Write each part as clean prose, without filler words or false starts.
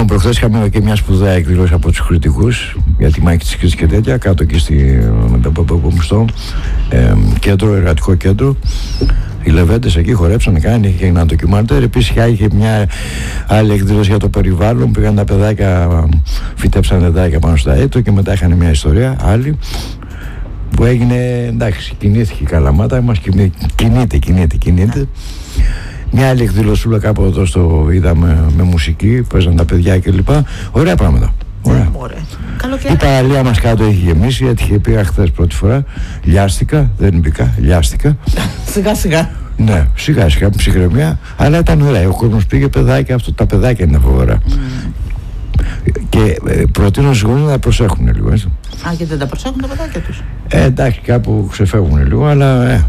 προχθές είχαμε και μια σπουδαία εκδήλωση από τους κριτικούς για τη μάχη της Κρήτης και τέτοια, κάτω εκεί στο κέντρο, εργατικό κέντρο. Οι Λεβέντες εκεί χορέψαν, κάνει και ένα ντοκιμαντέρ. Επίσης είχε μια άλλη εκδήλωση για το περιβάλλον. Πήγαν τα παιδάκια, φυτέψαν δεντάκια πάνω στα έτο και μετά είχαν μια ιστορία άλλη που έγινε, εντάξει, κινήθηκε η Καλαμάτα μας, κινείται. Μια άλλη εκδηλωσούλα κάπου εδώ στο είδαμε με μουσική, παίζαν τα παιδιά κλπ. Ωραία πράγματα. Ωραία. Η παραλία μας κάτω έχει γεμίσει, έτυχε, πήγα χθες πρώτη φορά, λιάστηκα, δεν μπήκα, λιάστηκα. Σιγά σιγά. Ναι, σιγά σιγά, ψυχραιμία, αλλά ήταν ωραία. Ο κόσμος πήγε, παιδάκια, αυτό τα παιδάκια είναι φοβερά. Και προτείνω στους γονείς να προσέχουν λίγο. Έτσι. Α, γιατί δεν τα προσέχουν τα παιδάκια τους. Εντάξει, κάπου ξεφεύγουν λίγο, αλλά.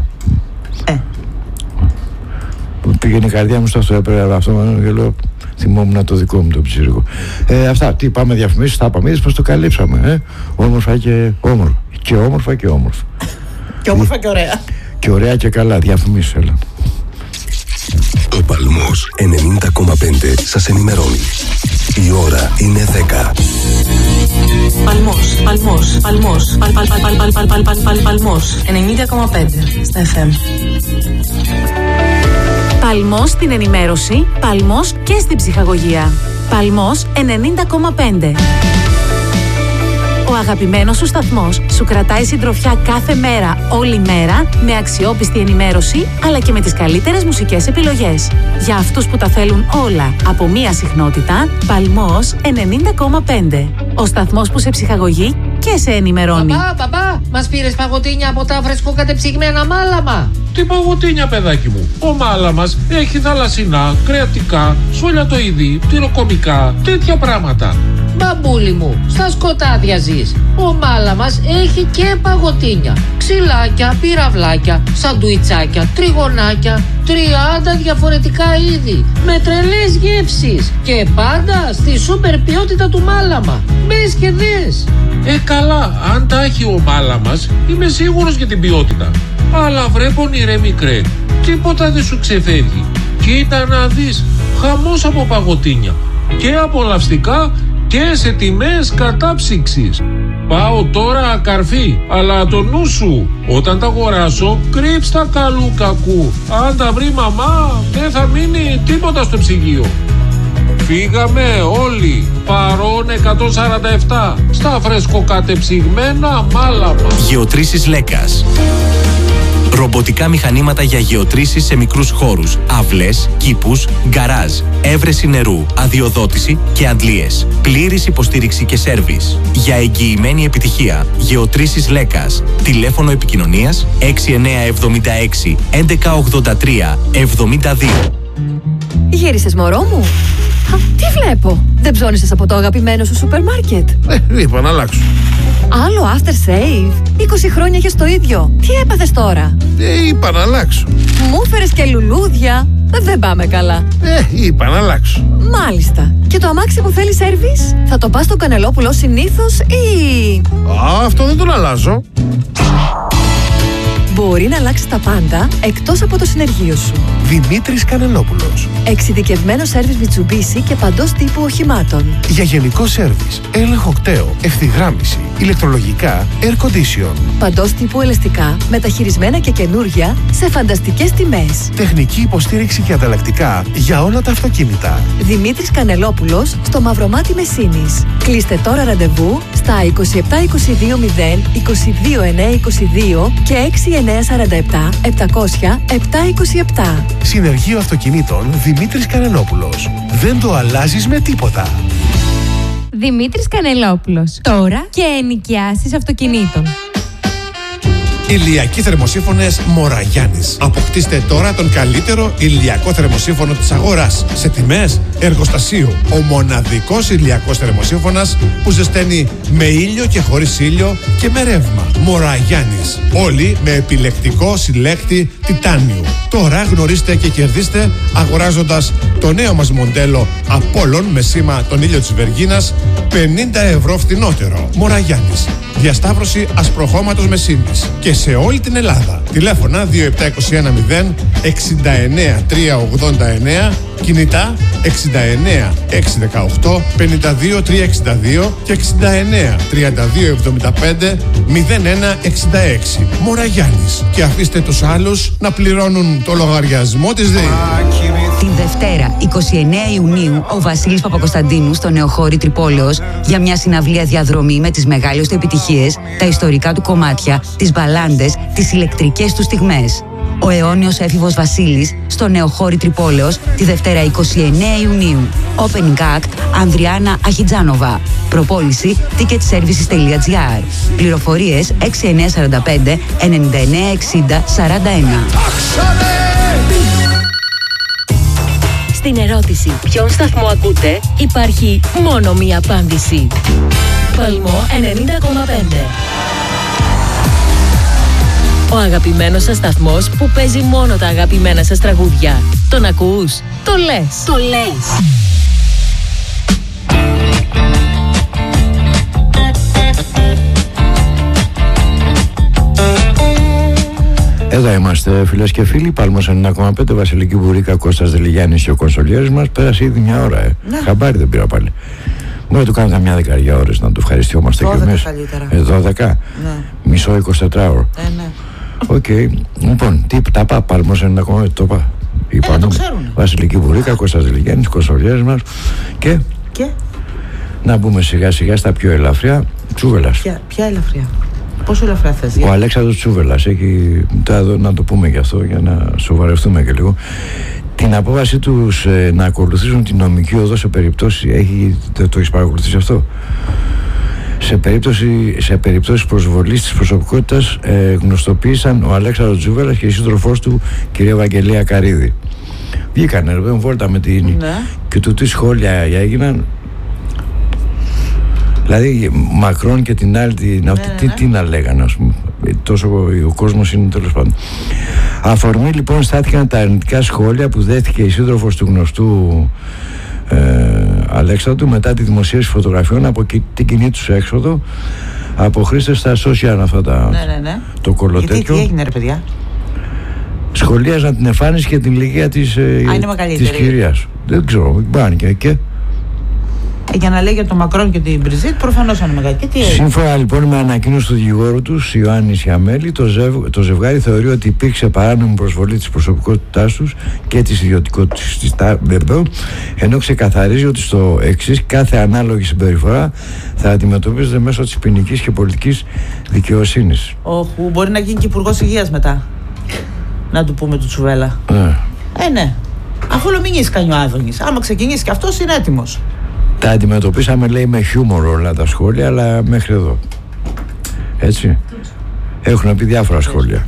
Πήγαινε η καρδιά μου στο αυτό, έπρεπε αυτό και λέω. Θυμόμουν το δικό μου το ψήργο. Αυτά, τι πάμε διαφημίσεις, θα πάμε, είδες πως το καλύψαμε. Όμορφα και όμορφα. Και όμορφα και όμορφα. Και όμορφα και ωραία. Και ωραία και καλά, διαφημίσεις, έλα. Ο Παλμός 90,5 σας ενημερώνει. Η ώρα είναι 10. Παλμός 90,5 στα FM. Παλμός στην ενημέρωση, Παλμός και στην ψυχαγωγία. Παλμός 90,5. Ο αγαπημένος σου σταθμός σου κρατάει συντροφιά κάθε μέρα, όλη μέρα, με αξιόπιστη ενημέρωση, αλλά και με τις καλύτερες μουσικές επιλογές. Για αυτούς που τα θέλουν όλα από μία συχνότητα, Παλμός 90,5. Ο σταθμός που σε ψυχαγωγεί και σε ενημερώνει. Παπά, μας πήρες παγωτίνια από τα φρεσκοκατεψυγμένα μάλαμα. Τι παγωτίνια, παιδάκι μου? Ο μάλαμας έχει θαλασσινά, κρεατικά, σολιατοειδή, τυροκομικά, τέτοια πράγματα. Μπαμπούλη μου, στα σκοτάδια ζεις. Ο μάλαμας έχει και παγωτίνια, ξυλάκια, πυραυλάκια, σαντουιτσάκια, τριγωνάκια, 30 διαφορετικά είδη, με τρελές γεύσεις και πάντα στη σούπερ ποιότητα του μάλαμα. Μπες και δες. Καλά, αν τα έχει ο μάλαμας, είμαι σίγουρος για την ποιότητα. Αλλά βρε πονηρέ μικρέ, τίποτα δεν σου ξεφεύγει. Κοίτα να δεις, χαμός από παγωτίνια. Και απολαυστικά και σε τιμές κατάψυξης. Πάω τώρα καρφί, αλλά το νου σου, όταν τα αγοράσω, κρύψτα καλού κακού. Αν τα βρει μαμά, δεν θα μείνει τίποτα στο ψυγείο. Φύγαμε όλοι, παρών 147, στα φρεσκοκατεψυγμένα μάλαμα. Γεωτρήσεις Λέκας. Ρομποτικά μηχανήματα για γεωτρήσεις σε μικρούς χώρους, αυλές, κήπους, γκαράζ, έβρεση νερού, αδειοδότηση και αντλίες. Πλήρης υποστήριξη και σέρβις. Για εγγυημένη επιτυχία, Γεωτρήσεις Λέκας. Τηλέφωνο επικοινωνίας 6976 1183 72. Γύρισες, μωρό μου? Τι βλέπω? Δεν ψώνισες από το αγαπημένο σου σούπερ μάρκετ? Είπα να αλλάξω. Άλλο after save? 20 χρόνια έχεις το ίδιο. Τι έπαθες τώρα? Είπα να αλλάξω. Μου έφερες και λουλούδια. Δεν πάμε καλά. Είπα να αλλάξω. Μάλιστα. Και το αμάξι που θέλει σέρβις, θα το πας στο Κανελόπουλο συνήθως ή... Αυτό δεν τον αλλάζω. Μπορεί να αλλάξει τα πάντα εκτός από το συνεργείο σου. Δημήτρης Κανελόπουλος. Εξειδικευμένο σέρβις Mitsubishi και παντός τύπου οχημάτων. Για γενικό σέρβις, έλεγχο κταίο, ευθυγράμμιση, ηλεκτρολογικά, air condition. Παντός τύπου ελαστικά, μεταχειρισμένα και καινούρια, σε φανταστικές τιμές. Τεχνική υποστήριξη και ανταλλακτικά για όλα τα αυτοκίνητα. Δημήτρης Κανελόπουλος, στο Μαυρομάτι Μεσίνης. Κλείστε τώρα ραντεβού στα 27220 22922 και 6947 700 727. Συνεργείο αυτοκινήτων Δημήτρης Κανελόπουλος. Δεν το αλλάζεις με τίποτα. Δημήτρης Κανελόπουλος. Τώρα και ενοικιάσεις αυτοκινήτων. Ηλιακοί θερμοσύφωνες Μοραγιάννης. Αποκτήστε τώρα τον καλύτερο ηλιακό θερμοσύφωνο της αγοράς σε τιμές εργοστασίου. Ο μοναδικός ηλιακός θερμοσύφωνας που ζεσταίνει με ήλιο και χωρίς ήλιο και με ρεύμα. Μοραγιάννης. Όλοι με επιλεκτικό συλλέκτη τιτάνιου. Τώρα γνωρίστε και κερδίστε αγοράζοντας το νέο μας μοντέλο Απόλλων με σήμα τον ήλιο της Βεργίνας 50 ευρώ φθηνότερο. Μοραγιάννης. Διασταύρωση ασπροχώματος Μεσίνης. Και και σε όλη την Ελλάδα. Τηλέφωνα 27210 69 389, κινητά 69 618 52 362 και 69 32 75 0166. Μοραγιάννης. Και αφήστε τους άλλους να πληρώνουν το λογαριασμό της ΔΕΗ. Την Δευτέρα, 29 Ιουνίου, ο Βασίλης Παπακοσταντίνου στο Νεοχώρι Τρυπόλεως για μια συναυλία διαδρομή με τις μεγάλες του επιτυχίες, τα ιστορικά του κομμάτια, τις μπαλάντες, τις ηλεκτρικές του στιγμές. Ο αιώνιος έφηβος Βασίλης στο Νεοχώρι Τρυπόλεως τη Δευτέρα 29 Ιουνίου. Opening act Ανδριάννα Αχιτζάνοβα. Προπόληση ticketservices.gr. Πληροφορίες 6945 99 60 41. Στην ερώτηση ποιον σταθμό ακούτε, υπάρχει μόνο μία απάντηση. Παλμό 90,5. Ο αγαπημένος σας σταθμός που παίζει μόνο τα αγαπημένα σας τραγούδια. Τον ακούς? Το λες. Το λες. Εδώ είμαστε, φίλες και φίλοι. Παλμός 1,5, Βασιλική Βουρίκα, Κώστας Δελιγιάννης και ο κονσολιέρης μας. Πέρασε ήδη μια ώρα, Ναι. Χαμπάρι δεν πήρα πάλι. Μπορεί να του κάνουμε καμιά 10 ώρες να του ευχαριστιόμαστε κι εμείς. 12. Ναι. Μισό 24ωρο. Ναι. Οκ. Λοιπόν, τι τα πά, Παλμός 1,5, το πά. Το ξέρουν. Βασιλική Βουρίκα, Κώστας Δελιγιάννης, κονσολιέρης μας. Και να μπούμε σιγά σιγά στα πιο ελαφριά. Τσούβελας. Ποια ελαφριά? Πόσο ελαφριά θες? Ο Αλέξανδρος Τσούβελας έχει, να το πούμε γι' αυτό για να σοβαρευτούμε και λίγο, την απόφαση τους να ακολουθήσουν την νομική οδό σε περίπτωση, το έχεις παρακολουθήσει αυτό? Σε περίπτωση προσβολής της προσωπικότητας γνωστοποίησαν ο Αλέξανδρος Τσούβελας και η σύντροφός του, κυρία Ευαγγελία Καρίδη. Βγήκανε βόλτα με την... Ναι. Και του τι σχόλια έγιναν. Δηλαδή Μακρόν και την άλλη τι να λέγανε, ας πούμε. Τόσο ο κόσμος είναι, τέλος πάντων. Αφορμή λοιπόν στάθηκαν τα αρνητικά σχόλια που δέχτηκε η σύντροφος του γνωστού Αλέξανδρου μετά τη δημοσίευση φωτογραφιών από την κοινή τους έξοδο από χρήστες στα social αυτά τα... Ναι. Το κολοτέκιο. Γιατί τι έγινε, ρε παιδιά? Σχολίαζαν την εμφάνιση και την ηλικία της κυρίας. Δεν ξέρω, μπάνηκε και... Για να λέει για τον Μακρόν και την Μπριζίτ, προφανώς είναι μεγάλη. Και τι έγινε? Σύμφωνα λοιπόν με ανακοίνωση του δικηγόρου τους, Ιωάννη Ιαμέλη, το ζευγάρι θεωρεί ότι υπήρξε παράνομη προσβολή της προσωπικότητάς τους και της ιδιωτικότητας της ενώ ξεκαθαρίζει ότι στο εξής κάθε ανάλογη συμπεριφορά θα αντιμετωπίζεται μέσω της ποινικής και πολιτικής δικαιοσύνης. Όχου, μπορεί να γίνει και υπουργός υγείας μετά. Να του πούμε του Τσουβέλα. Ναι. Αφού μην κάνει ο Άδωνης. Άμα ξεκινήσει και αυτός είναι έτοιμος. Τα αντιμετωπίσαμε, λέει, με χιούμορ όλα τα σχόλια, αλλά μέχρι εδώ. Έτσι. Έχουν πει διάφορα σχόλια.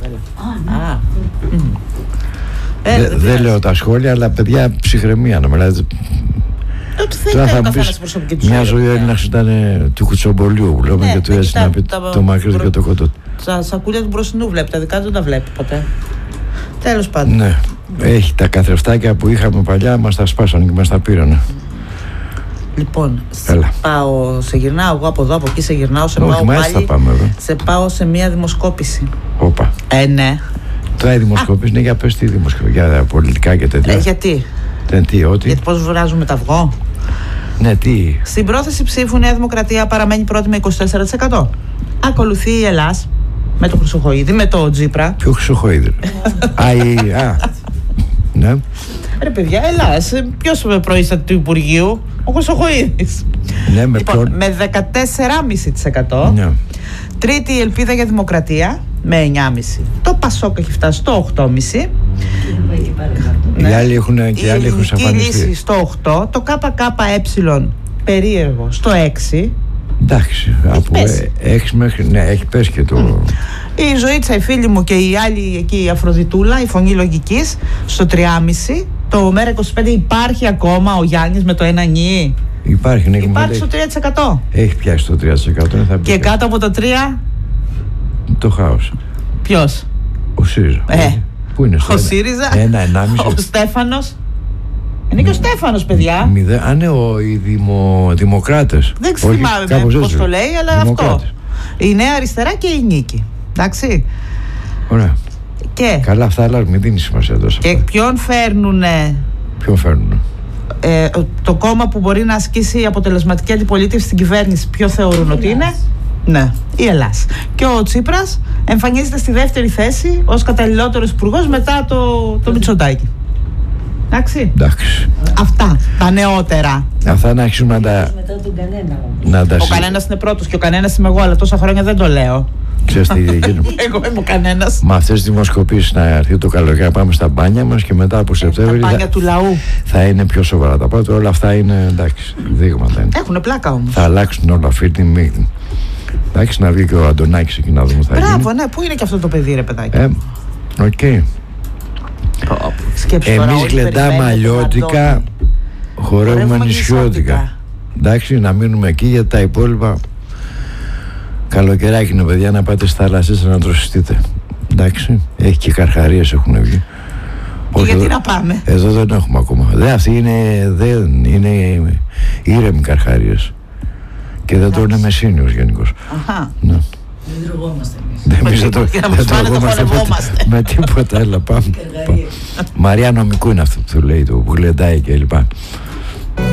Δεν λέω τα σχόλια, αλλά παιδιά, ψυχραιμία να μιλάτε. Τώρα θα μου πεις, μια ζωή ο Έλληνας ήταν του κουτσομπολιού που λέμε και του έτσι να πει το μακρύ και το κοντό. Τα σακούλια του μπροστινού βλέπει, τα δικά του δεν τα βλέπει ποτέ. Τέλος πάντων. Ναι, έχει τα καθρεφτάκια που είχαμε παλιά, μας τα σπάσανε και μας τα πήρανε. Λοιπόν, σε γυρνάω εγώ από εδώ, από εκεί σε γυρνάω, σε πάω πάλι, σε πάω σε μια δημοσκόπηση. Όπα. Ναι. Τώρα η δημοσκόπηση είναι για πες τι δημοσκόπηση, για πολιτικά και τέτοια. Γιατί? Γιατί πώς βράζουμε τα αυγό. Ναι, τι. Στην πρόθεση ψήφου Νέα Δημοκρατία παραμένει πρώτη με 24%. Ακολουθεί η Ελλάς με το Χρυσοχοΐδη, με το Τζίπρα. Ποιο Χρυσοχοΐδη? Ναι. Ρε παιδιά, Ελλάς, ποιος προείσταται του Υπουργείου? Ο Χρυσοχοΐδης. Ναι, λοιπόν, με 14,5%. Ναι. Τρίτη η Ελπίδα για Δημοκρατία με 9,5%. Το Πασόκ έχει φτάσει στο 8,5%. Οι άλλοι έχουν εξαφανιστεί. Η λύση στο 8%. Το ΚΚΕ περίεργο στο 6%. Εντάξει, από 6 μέχρι. Ναι, έχει πέσει και το. Η Ζωήτσα, η φίλη μου, και η άλλη εκεί, η Αφροδιτούλα, η φωνή λογικής, στο 3,5%. Το ΜΕΡΑ25 υπάρχει ακόμα, ο Γιάννης με το 1 νι. Υπάρχει, ναι, υπάρχει στο 3%. Έχει πιάσει το 3%. Θα και κάτω από το 3%. Το χάος. Ποιος? Ο ΣΥΡΙΖΑ. Πού είναι στο ο ΣΥΡΙΖΑ. 1,5%. Ο Στέφανος. Είναι και ο Στέφανος, παιδιά. Ναι, οι δημοκράτες. Δεν θυμάμαι πώς το λέει, αλλά αυτό. Η Νέα Αριστερά και η Νίκη. Εντάξει. Ωραία. Και καλά αυτά, αλλά μην δίνει σημασία τόσο. Και ποιον φέρνουνε? Ποιον φέρνουνε? Το κόμμα που μπορεί να ασκήσει αποτελεσματική αντιπολίτευση στην κυβέρνηση, ποιο θεωρούν ότι είναι? Ναι, η Ελλάς. Και ο Τσίπρας εμφανίζεται στη δεύτερη θέση ως καταλληλότερος υπουργός μετά το Μητσοτάκη. Εντάξει. Αυτά τα νεότερα. Αυτά να αρχίσουν να τα. Ο κανένας είναι πρώτος και ο κανένας είμαι εγώ, αλλά τόσα χρόνια δεν το λέω. Ξέρεις τι γίνεται? Εγώ είμαι ο κανένας. Με αυτές τις δημοσκοπήσεις να έρθει το καλοκαίρι να πάμε στα μπάνια μας και μετά από Σεπτέμβρη. Τα μπάνια του λαού. Θα είναι πιο σοβαρά τα πράγματα. Όλα αυτά είναι εντάξει. Δείγματα είναι. Έχουνε πλάκα όμως. Θα αλλάξουν όλα αυτή τη μύτη. Εντάξει, να βγει και ο Αντωνάκης εκεί να δούμε τι θα γίνει. Μπράβο, ναι, πού είναι και αυτό το παιδί, ρε παιδάκι. Οκ. Εμείς γλεντάμε αλλιώτικα, χορεύουμε νησιώτικα. Εντάξει, να μείνουμε εκεί για τα υπόλοιπα. Καλοκαιράκι είναι, παιδιά, να πάτε στα θάλασσες να τροσιστείτε. Εντάξει, έχει και καρχαρίες έχουν βγει. Γιατί να πάμε? Εδώ δεν έχουμε ακόμα. Αυτοί είναι ήρεμοι καρχαρίες. Και δεν τρώνε μεσίνιος γενικώς. Αχα. Ναι. Δεν τρογόμαστε εμείς. Εμείς δεν τρογόμαστε με τίποτα. Έλα πάμε. Μαρία Νομικού είναι αυτό που του λέει, το που γλεντάει και λοιπά.